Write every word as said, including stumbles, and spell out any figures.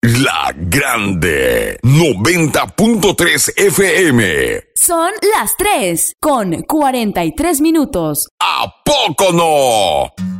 La Grande noventa punto tres F M. Son las tres con cuarenta y tres minutos. ¿A poco no?